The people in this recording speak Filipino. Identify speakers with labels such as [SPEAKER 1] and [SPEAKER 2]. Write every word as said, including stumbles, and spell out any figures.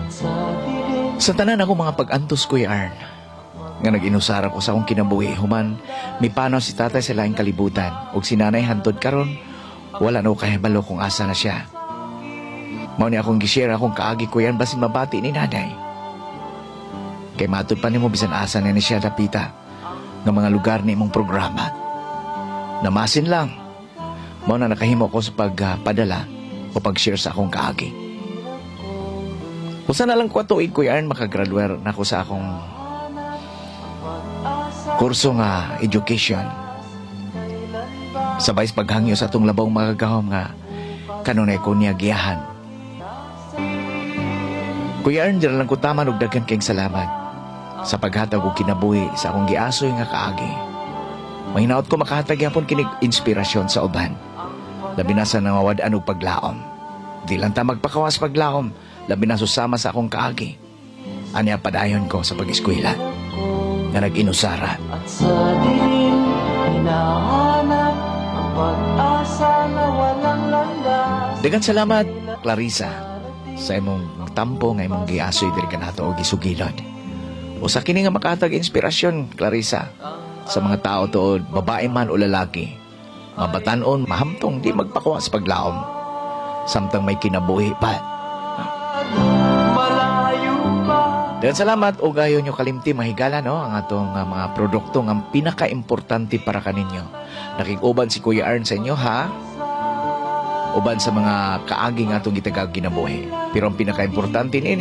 [SPEAKER 1] Sa tanan ako mga pag-antos, Kuya Arn, nga nag-inusara ko sa akong kinabuhi, human may panaw si tatay sa laing kalibutan ug si nanay hantod karon wala na ko kahibalo kung asa na siya. Mao ni akong gishare akong kaagi, Kuya Arn, basin mabati ni nanay. Kay matud pa nimo bisan asa na ni siya dapita ng mga lugar ni imong programa. Namasin lang. Mao na nakahimo ko sa pagpadala uh, o pag-share sa akong kaagi. Usa na lang ko tuig, Kuya Arn, makagraduate na ako sa akong kurso nga education. Sabay sa paghangyo sa atong labawng magagahom nga kanunay ko niya giyahan. Kuya Arn, dira lang ko taman og daghan kayong salamat sa paghatag og kinabuhi sa akong giasoy nga kaagi. Mahinaot ko makahatag yapon kinig inspirasyon sa uban. Labi na sa nangawad-an og paglaom. Di lang ta magpakawas paglaom, labi na susama sa akong kaagi. Anya padayon ko sa pag-eskwela nga nag-inusara.
[SPEAKER 2] At sa dilim, hinahanap ang pag-asa na walang landas.
[SPEAKER 1] Daghang salamat, Clarissa, sa imong tampo nga imong giasoy diri kanato og gisugilon. O sa kini nga makahatag inspirasyon, Clarissa, sa mga tao tuod, babae man o lalaki, mabatanon, mahamtong, di magpakuha sa paglaom. Samtang may kinabuhi pa.
[SPEAKER 2] Malayo pa.
[SPEAKER 1] Daghang salamat o gayon nyo kalimti mahigala, no? Ang atong uh, mga produkto nga pinaka-importante para kaninyo. Nakig-uban si Kuya Arn sa inyo, ha? Uban sa mga kaagi nga atong gitagag ginabuhi. Pero ang pinaka-importante ni